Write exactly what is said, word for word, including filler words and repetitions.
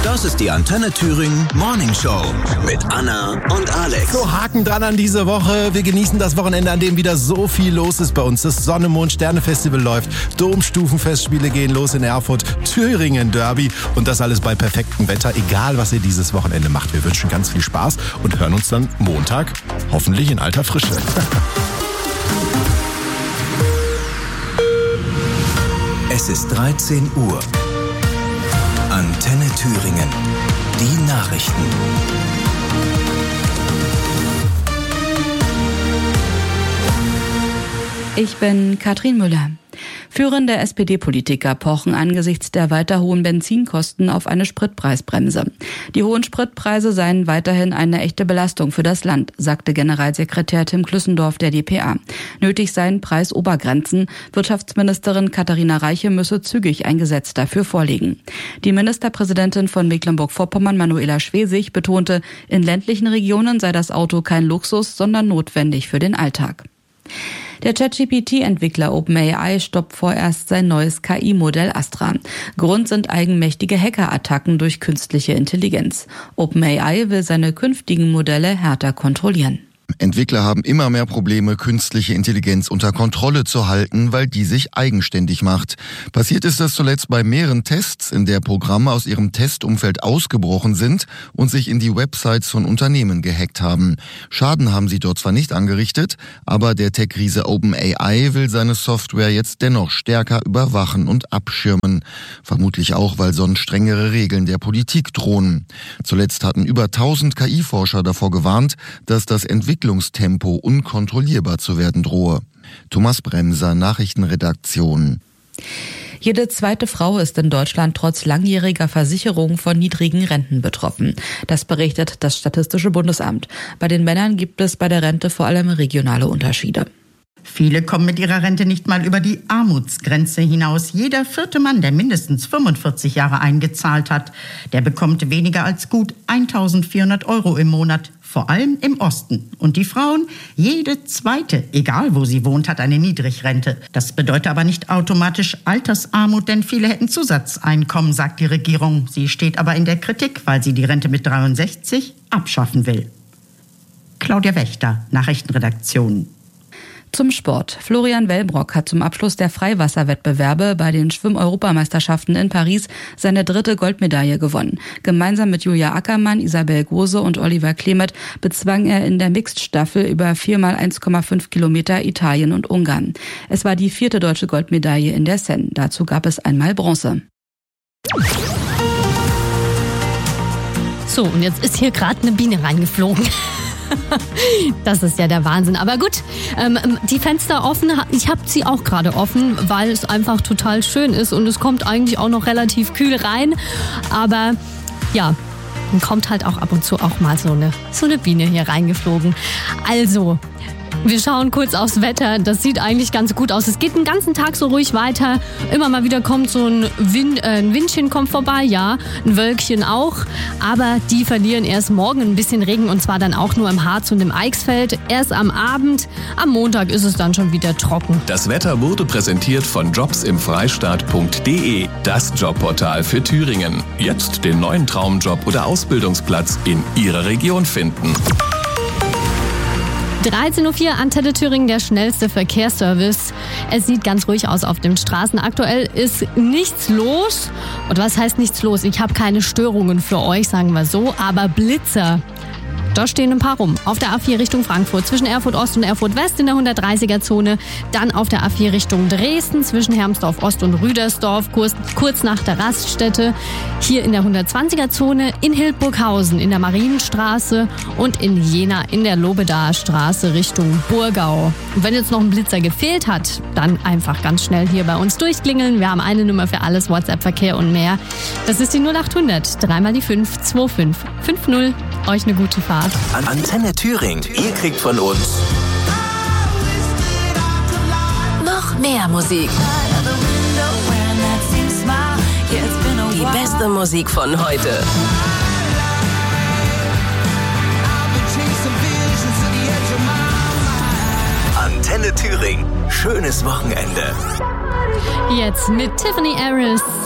Das ist die Antenne Thüringen Morning Show mit Anna und Alex. So, Haken dran an diese Woche. Wir genießen das Wochenende, an dem wieder so viel los ist bei uns. Das Sonne, Mond, Sterne Festival läuft. Domstufenfestspiele gehen los in Erfurt. Thüringen Derby. Und das alles bei perfektem Wetter. Egal, was ihr dieses Wochenende macht. Wir wünschen ganz viel Spaß und hören uns dann Montag hoffentlich in alter Frische. Es ist dreizehn Uhr. Antenne Thüringen. Die Nachrichten. Ich bin Katrin Müller. Führende S P D-Politiker pochen angesichts der weiter hohen Benzinkosten auf eine Spritpreisbremse. Die hohen Spritpreise seien weiterhin eine echte Belastung für das Land, sagte Generalsekretär Tim Klüssendorf der d p a. Nötig seien Preisobergrenzen. Wirtschaftsministerin Katharina Reiche müsse zügig ein Gesetz dafür vorlegen. Die Ministerpräsidentin von Mecklenburg-Vorpommern, Manuela Schwesig, betonte, in ländlichen Regionen sei das Auto kein Luxus, sondern notwendig für den Alltag. Der ChatGPT-Entwickler OpenAI stoppt vorerst sein neues K I-Modell Astra. Grund sind eigenmächtige Hackerattacken durch künstliche Intelligenz. OpenAI will seine künftigen Modelle härter kontrollieren. Entwickler haben immer mehr Probleme, künstliche Intelligenz unter Kontrolle zu halten, weil die sich eigenständig macht. Passiert ist das zuletzt bei mehreren Tests, in der Programme aus ihrem Testumfeld ausgebrochen sind und sich in die Websites von Unternehmen gehackt haben. Schaden haben sie dort zwar nicht angerichtet, aber der Tech-Riese OpenAI will seine Software jetzt dennoch stärker überwachen und abschirmen. Vermutlich auch, weil sonst strengere Regeln der Politik drohen. Zuletzt hatten über tausend K I-Forscher davor gewarnt, dass das Entwicklungstempo unkontrollierbar zu werden drohe. Thomas Bremser, Nachrichtenredaktion. Jede zweite Frau ist in Deutschland trotz langjähriger Versicherung von niedrigen Renten betroffen. Das berichtet das Statistische Bundesamt. Bei den Männern gibt es bei der Rente vor allem regionale Unterschiede. Viele kommen mit ihrer Rente nicht mal über die Armutsgrenze hinaus. Jeder vierte Mann, der mindestens fünfundvierzig Jahre eingezahlt hat, der bekommt weniger als gut eintausendvierhundert Euro im Monat, vor allem im Osten. Und die Frauen, jede zweite, egal wo sie wohnt, hat eine Niedrigrente. Das bedeutet aber nicht automatisch Altersarmut, denn viele hätten Zusatzeinkommen, sagt die Regierung. Sie steht aber in der Kritik, weil sie die Rente mit dreiundsechzig abschaffen will. Claudia Wächter, Nachrichtenredaktion. Zum Sport. Florian Wellbrock hat zum Abschluss der Freiwasserwettbewerbe bei den Schwimm-Europameisterschaften in Paris seine dritte Goldmedaille gewonnen. Gemeinsam mit Julia Ackermann, Isabel Gose und Oliver Klemet bezwang er in der Mixed-Staffel über vier mal eins Komma fünf Kilometer Italien und Ungarn. Es war die vierte deutsche Goldmedaille in der Seine. Dazu gab es einmal Bronze. So, und jetzt ist hier gerade eine Biene reingeflogen. Das ist ja der Wahnsinn. Aber gut, ähm, die Fenster offen, ich habe sie auch gerade offen, weil es einfach total schön ist und es kommt eigentlich auch noch relativ kühl rein. Aber ja, dann kommt halt auch ab und zu auch mal so eine, so eine Biene hier reingeflogen. Also, wir schauen kurz aufs Wetter. Das sieht eigentlich ganz gut aus. Es geht den ganzen Tag so ruhig weiter. Immer mal wieder kommt so ein, Wind, äh, ein Windchen kommt vorbei, ja, ein Wölkchen auch. Aber die verlieren erst morgen ein bisschen Regen und zwar dann auch nur im Harz und im Eichsfeld. Erst am Abend, am Montag ist es dann schon wieder trocken. Das Wetter wurde präsentiert von jobs im freistaat punkt de, das Jobportal für Thüringen. Jetzt den neuen Traumjob oder Ausbildungsplatz in Ihrer Region finden. dreizehn Uhr vier, Antenne Thüringen, der schnellste Verkehrsservice. Es sieht ganz ruhig aus auf den Straßen. Aktuell ist nichts los. Und was heißt nichts los? Ich habe keine Störungen für euch, sagen wir so. Aber Blitzer, da stehen ein paar rum. Auf der A vier Richtung Frankfurt, zwischen Erfurt Ost und Erfurt West in der hundertdreißiger Zone. Dann auf der A vier Richtung Dresden, zwischen Hermsdorf Ost und Rüdersdorf, kurz, kurz nach der Raststätte. Hier in der hundertzwanziger Zone, in Hildburghausen in der Marienstraße und in Jena in der Lobedaer Straße Richtung Burgau. Und wenn jetzt noch ein Blitzer gefehlt hat, dann einfach ganz schnell hier bei uns durchklingeln. Wir haben eine Nummer für alles, WhatsApp-Verkehr und mehr. Das ist die null acht hundert, dreimal die fünf, zwei fünf fünf null. Euch eine gute Fahrt. Antenne Thüringen, ihr kriegt von uns noch mehr Musik. Die beste Musik von heute. Antenne Thüringen, schönes Wochenende. Jetzt mit Tiffany Harris.